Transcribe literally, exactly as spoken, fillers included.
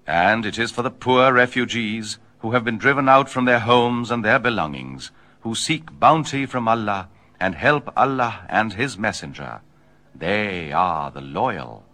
And it is for the poor refugees who have been driven out from their homes and their belongings, who seek bounty from Allah and help Allah and His Messenger. They are the loyal.